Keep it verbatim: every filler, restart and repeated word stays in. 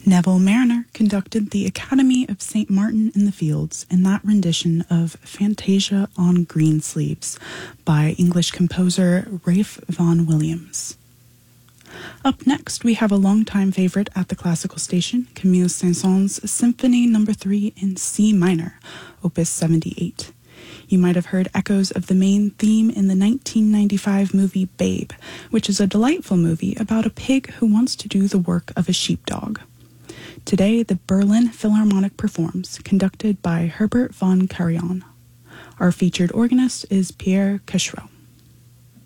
Neville Mariner conducted the Academy of Saint Martin in the Fields in that rendition of Fantasia on Greensleeves by English composer Ralph Vaughan Williams. Up next, we have a longtime favorite at the classical station, Camille Saint-Saëns' Symphony Number three in C minor, Opus seventy-eight. You might have heard echoes of the main theme in the nineteen ninety-five movie Babe, which is a delightful movie about a pig who wants to do the work of a sheepdog. Today, the Berlin Philharmonic performs, conducted by Herbert von Karajan. Our featured organist is Pierre Cachereau.